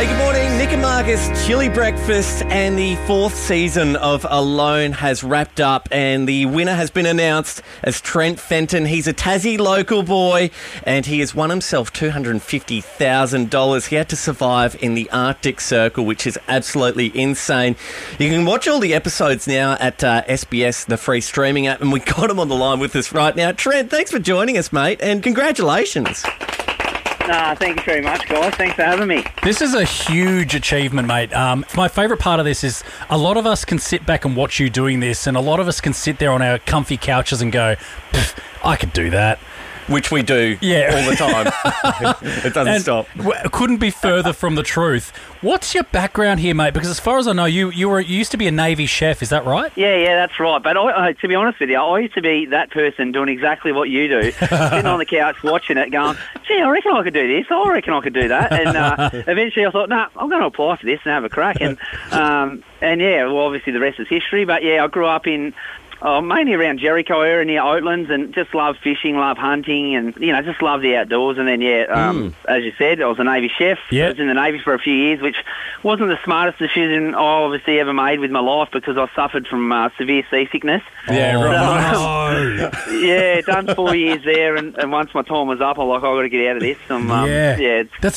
Hey, good morning. Nick and Marcus, Chili Breakfast, and the fourth season of Alone has wrapped up, and the winner has been announced as Trent Fenton. He's a Tassie local boy, and he has won himself $250,000. He had to survive in the Arctic Circle, which is absolutely insane. You can watch all the episodes now at SBS, the free streaming app, and we got him on the line with us right now. Trent, thanks for joining us, mate, and congratulations. Thank you very much, guys. Thanks for having me. This is a huge achievement, mate. My favourite part of this is a lot of us can sit back and watch you doing this, and a lot of us can sit there on our comfy couches and go, I could do that. Which we do all the time. It doesn't stop. Couldn't be further from the truth. What's your background here, mate? Because as far as I know, you used to be a Navy chef. Is that right? Yeah, that's right. But to be honest with you, I used to be that person doing exactly what you do, sitting on the couch watching it going, gee, I reckon I could do this. I reckon I could do that. And eventually I thought, I'm going to apply for this and have a crack. And obviously the rest is history. But, I grew up in... mainly around Jericho area near Oatlands, and just love fishing, love hunting, and, just love the outdoors. And then, as you said, I was a Navy chef. Yep. I was in the Navy for a few years, which wasn't the smartest decision I obviously ever made with my life because I suffered from severe seasickness. Yeah, right. Done 4 years there, and once my time was up, I'm like, I've got to get out of this. That's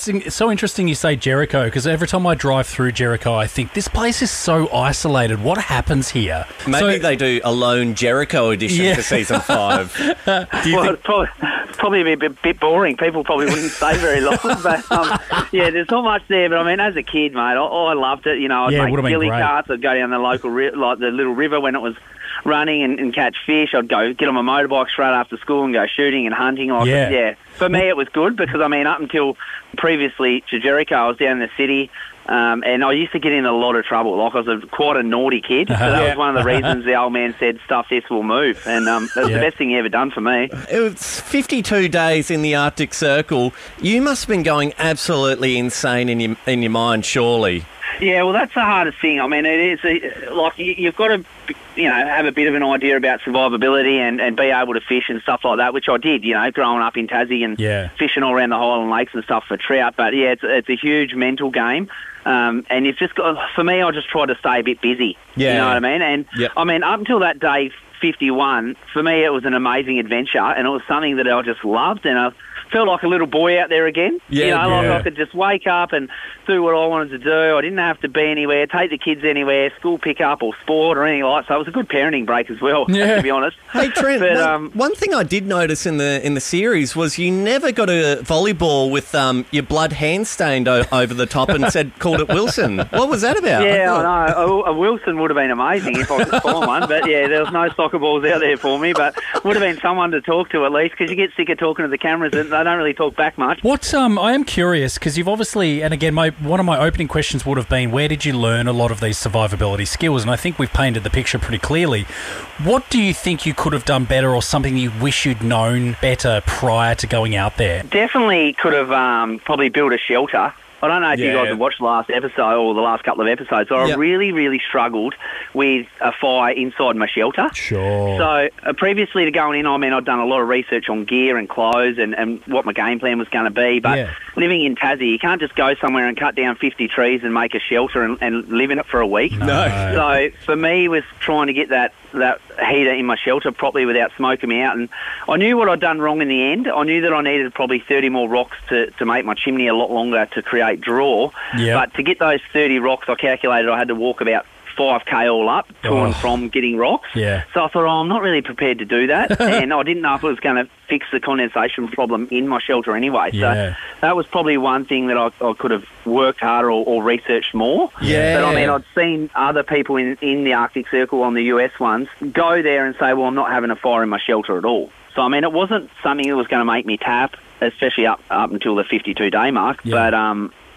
so interesting you say Jericho, because every time I drive through Jericho, I think this place is so isolated. What happens here? Maybe they do Alone Jericho edition for season 5. It's probably a bit boring. People probably wouldn't stay very long. But there's not much there. But I mean, as a kid, mate, I loved it. I'd make billy carts. I'd go down the local the little river when it was running and catch fish. I'd go get on my motorbike straight after school and go shooting and hunting. For me, it was good because up until previously to Jericho, I was down in the city. And I used to get in a lot of trouble. Like, I was quite a naughty kid. So that was one of the reasons the old man said, stuff this will move. And that's the best thing he ever done for me. It was 52 days in the Arctic Circle. You must have been going absolutely insane in your mind, surely. Yeah, well, that's the hardest thing. I mean, it is you've got to, have a bit of an idea about survivability and be able to fish and stuff like that, which I did, growing up in Tassie and fishing all around the Highland Lakes and stuff for trout. But it's a huge mental game. And you've just got, for me, I just try to stay a bit busy. Yeah. You know what I mean? And I mean, up until that day 51, for me, it was an amazing adventure, and it was something that I just loved, and I felt like a little boy out there again. I could just wake up and do what I wanted to do. I didn't have to be anywhere, take the kids anywhere, school pickup or sport or anything like that. So it was a good parenting break as well, to be honest. Hey, Trent, but, one thing I did notice in the series was you never got a volleyball with your blood hand stained over the top and called it Wilson. What was that about? Yeah, I know. A Wilson would have been amazing if I could find one. But, there was no soccer balls out there for me. But would have been someone to talk to at least, because you get sick of talking to the cameras and they don't really talk back much. I am curious, because you've obviously, and again, one of my opening questions would have been, where did you learn a lot of these survivability skills? And I think we've painted the picture pretty clearly. What do you think you could have done better, or something you wish you'd known better prior to going out there? Definitely could have probably built a shelter. I don't know if you guys have watched the last episode or the last couple of episodes. I really, really struggled with a fire inside my shelter. Sure. So previously to going in, I'd done a lot of research on gear and clothes and what my game plan was going to be. But living in Tassie, you can't just go somewhere and cut down 50 trees and make a shelter and live in it for a week. No. So for me, it was trying to get that heater in my shelter properly without smoking me out. And I knew what I'd done wrong in the end. I knew that I needed probably 30 more rocks to make my chimney a lot longer to create draw. But to get those 30 rocks, I calculated I had to walk about 5k all up to and from getting rocks. So I thought, I'm not really prepared to do that. And I didn't know if it was going to fix the condensation problem in my shelter anyway. So that was probably one thing that I could have worked harder or researched more. But I mean, I'd seen other people in the Arctic Circle on the US ones go there and say, well, I'm not having a fire in my shelter at all. So, I mean, it wasn't something that was going to make me tap, especially up until the 52-day mark. But, I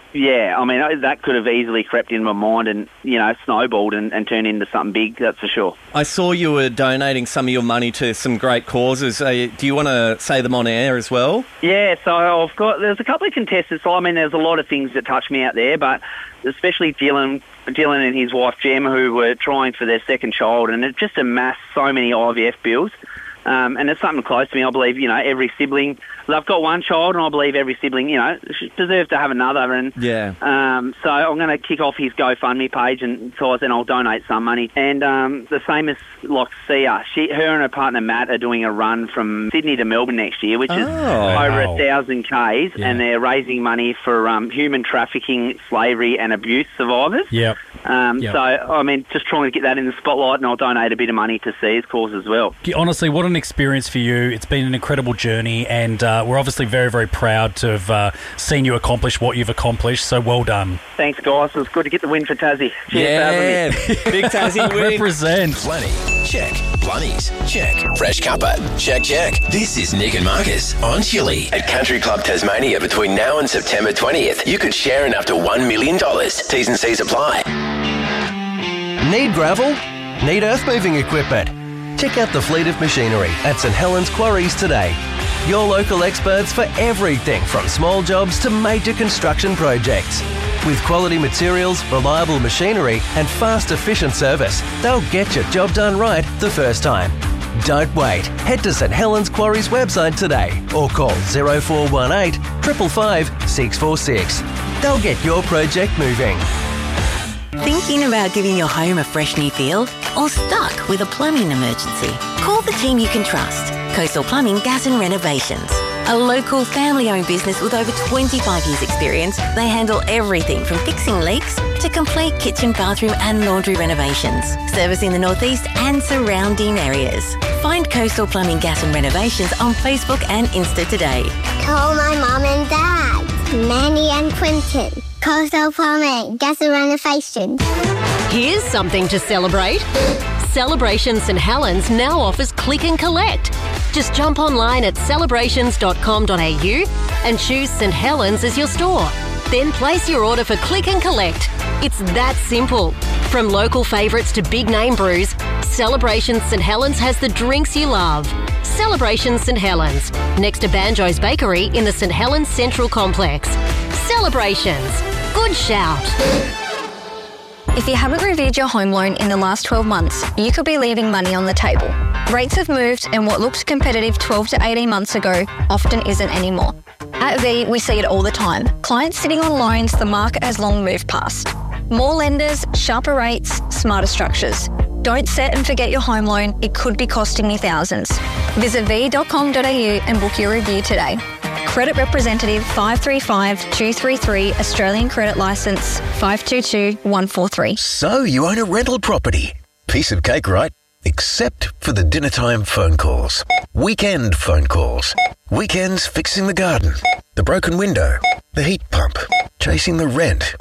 mean, that could have easily crept in my mind and, snowballed and turned into something big, that's for sure. I saw you were donating some of your money to some great causes. Do you want to say them on air as well? Yeah, so there's a couple of contestants. I mean, there's a lot of things that touch me out there, but especially Dylan and his wife, Jem, who were trying for their second child, and it just amassed so many IVF bills. And it's something close to me. I believe, every sibling, I've got one child, and I believe every sibling, deserves to have another. And so I'm going to kick off his GoFundMe page, and I'll donate some money. And the same as like Sia, her and her partner Matt are doing a run from Sydney to Melbourne next year, which is over 1,000 Ks, and they're raising money for human trafficking, slavery, and abuse survivors. Yep. So, just trying to get that in the spotlight, and I'll donate a bit of money to Sia's cause as well. Honestly, what an experience for you. It's been an incredible journey, and we're obviously very, very proud to have seen you accomplish what you've accomplished, so well done. Thanks, guys. It was good to get the win for Tassie. Cheers for having me. Big Tassie win. Represent. Plenty. Check. Blunnies. Check. Fresh cuppa. Check. This is Nick and Marcus on Chili. At Country Club Tasmania between now and September 20th, you could share in up to $1 million. T's and C's apply. Need gravel? Need earth-moving equipment? Check out the fleet of machinery at St Helens Quarries today. Your local experts for everything from small jobs to major construction projects. With quality materials, reliable machinery and fast, efficient service, they'll get your job done right the first time. Don't wait. Head to St Helens Quarries website today or call 0418 555 646. They'll get your project moving. Thinking about giving your home a fresh new feel? Or stuck with a plumbing emergency? Call the team you can trust. Coastal Plumbing, Gas and Renovations. A local family-owned business with over 25 years experience, they handle everything from fixing leaks to complete kitchen, bathroom and laundry renovations. Servicing the Northeast and surrounding areas. Find Coastal Plumbing, Gas and Renovations on Facebook and Insta today. Call my mum and dad, Manny and Quentin. Coastal Plumbing, Gas and Renovations. Here's something to celebrate. Celebration St Helens now offers Click and Collect. Just jump online at celebrations.com.au and choose St Helens as your store. Then place your order for Click and Collect. It's that simple. From local favourites to big name brews, Celebration St Helens has the drinks you love. Celebration St Helens, next to Banjo's Bakery in the St Helens Central Complex. Celebrations. Good shout. If you haven't reviewed your home loan in the last 12 months, you could be leaving money on the table. Rates have moved, and what looked competitive 12 to 18 months ago often isn't anymore. At V, we see it all the time. Clients sitting on loans the market has long moved past. More lenders, sharper rates, smarter structures. Don't set and forget your home loan. It could be costing you thousands. Visit v.com.au and book your review today. Credit Representative 535-233, Australian Credit Licence 522143. So you own a rental property. Piece of cake, right? Except for the dinnertime phone calls. Weekend phone calls. Weekends fixing the garden. The broken window. The heat pump. Chasing the rent.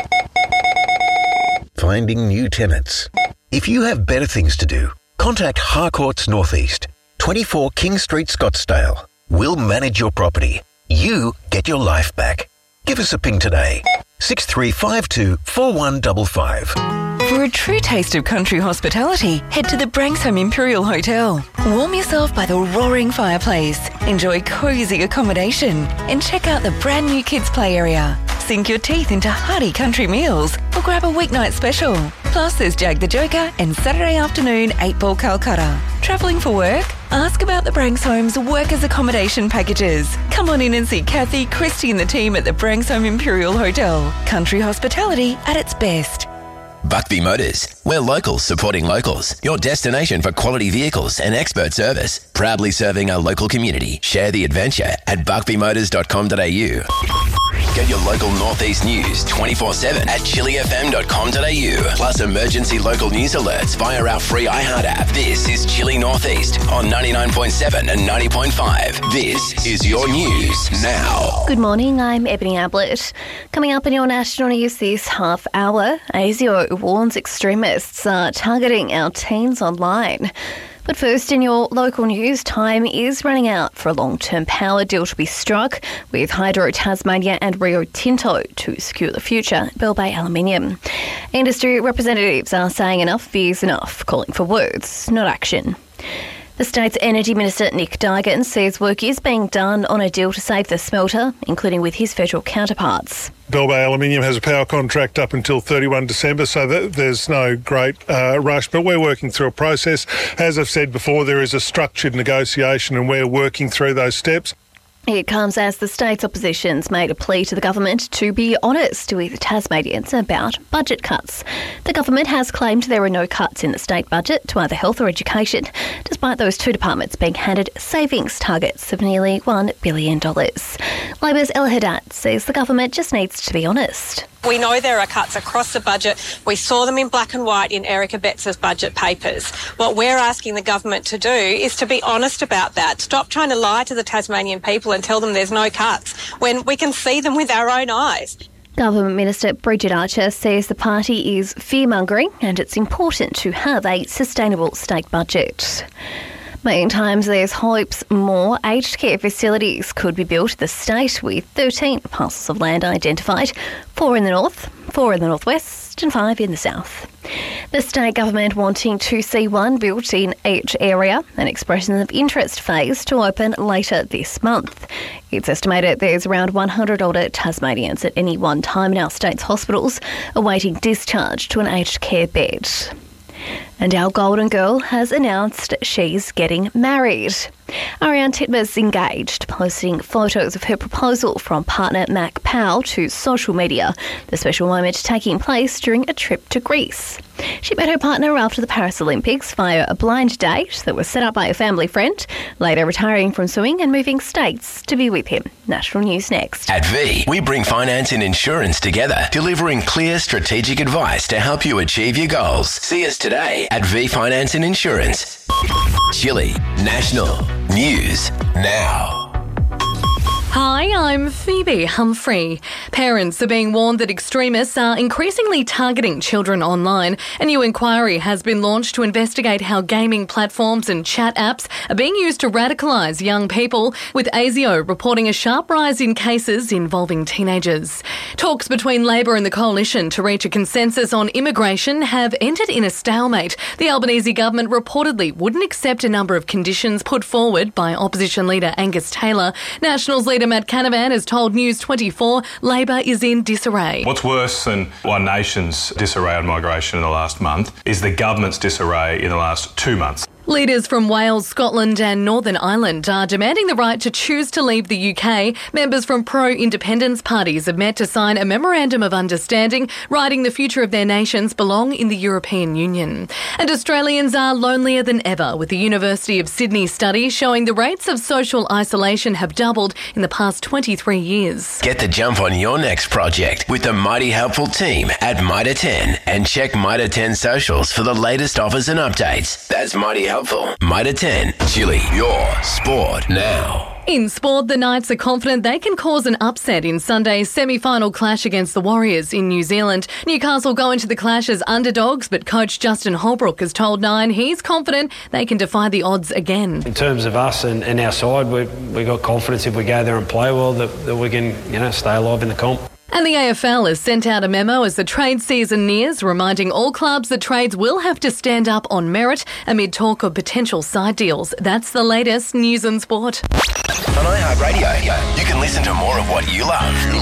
Finding new tenants. If you have better things to do, contact Harcourts Northeast, 24 King Street, Scottsdale. We'll manage your property. You get your life back. Give us a ping today. 6352 4155. For a true taste of country hospitality, head to the Branksome Imperial Hotel. Warm yourself by the roaring fireplace, enjoy cosy accommodation, and check out the brand new kids play area. Sink your teeth into hearty country meals or grab a weeknight special. Plus there's Jag the Joker and Saturday afternoon 8-ball Calcutta. Travelling for work? Ask about the Brankshome's workers' accommodation packages. Come on in and see Kathy, Christy and the team at the Branksome Imperial Hotel. Country hospitality at its best. Buckby Motors. We're locals supporting locals. Your destination for quality vehicles and expert service. Proudly serving our local community. Share the adventure at buckbymotors.com.au. Get your local Northeast news 24/7 at chilifm.com.au. Plus emergency local news alerts via our free iHeart app. This is Chili Northeast on 99.7 and 90.5. This is your news now. Good morning, I'm Ebony Ablett. Coming up in your national news this half hour, ASIO warns extremists are targeting our teens online. But first, in your local news, time is running out for a long-term power deal to be struck with Hydro Tasmania and Rio Tinto to secure the future, Bell Bay Aluminium. Industry representatives are saying enough is enough, calling for words, not action. The state's Energy Minister Nick Duigan says work is being done on a deal to save the smelter, including with his federal counterparts. Bell Bay Aluminium has a power contract up until 31 December, so there's no great rush, but we're working through a process. As I've said before, there is a structured negotiation and we're working through those steps. It comes as the state's opposition's made a plea to the government to be honest with Tasmanians about budget cuts. The government has claimed there are no cuts in the state budget to either health or education, despite those two departments being handed savings targets of nearly $1 billion. Labor's El Haddad says the government just needs to be honest. We know there are cuts across the budget. We saw them in black and white in Erica Betts' budget papers. What we're asking the government to do is to be honest about that. Stop trying to lie to the Tasmanian people and tell them there's no cuts when we can see them with our own eyes. Government Minister Bridget Archer says the party is fear-mongering and it's important to have a sustainable state budget. Meantime, there's hopes more aged care facilities could be built in the state, with 13 parcels of land identified, 4 in the north, 4 in the northwest and 5 in the south. The state government wanting to see one built in each area, an expression of interest phase to open later this month. It's estimated there's around 100 older Tasmanians at any one time in our state's hospitals awaiting discharge to an aged care bed. And our golden girl has announced she's getting married. Ariane Titmus engaged, posting photos of her proposal from partner Mac Powell to social media, the special moment taking place during a trip to Greece. She met her partner after the Paris Olympics via a blind date that was set up by a family friend, later retiring from swimming and moving states to be with him. National News next. At V, we bring finance and insurance together, delivering clear strategic advice to help you achieve your goals. See us today at V Finance and Insurance. Chile National News Now. Hi, I'm Phoebe Humphrey. Parents are being warned that extremists are increasingly targeting children online. A new inquiry has been launched to investigate how gaming platforms and chat apps are being used to radicalise young people, with ASIO reporting a sharp rise in cases involving teenagers. Talks between Labor and the Coalition to reach a consensus on immigration have ended in a stalemate. The Albanese government reportedly wouldn't accept a number of conditions put forward by opposition leader Angus Taylor. Nationals leader Matt Canavan has told News 24 Labor is in disarray. What's worse than One Nation's disarray on migration in the last month is the government's disarray in the last 2 months. Leaders from Wales, Scotland and Northern Ireland are demanding the right to choose to leave the UK. Members from pro-independence parties have met to sign a memorandum of understanding, writing the future of their nations belong in the European Union. And Australians are lonelier than ever, with the University of Sydney study showing the rates of social isolation have doubled in the past 23 years. Get the jump on your next project with the Mighty Helpful team at Mitre 10 and check Mitre 10 socials for the latest offers and updates. That's Mighty Helpful. Mitre 10, Chile, your sport now. In sport, the Knights are confident they can cause an upset in Sunday's semi-final clash against the Warriors in New Zealand. Newcastle go into the clash as underdogs, but coach Justin Holbrook has told Nine he's confident they can defy the odds again. In terms of us and our side, we got confidence if we go there and play well that we can stay alive in the comp. And the AFL has sent out a memo as the trade season nears, reminding all clubs that trades will have to stand up on merit amid talk of potential side deals. That's the latest news and sport. On iHeartRadio, you can listen to more of what you love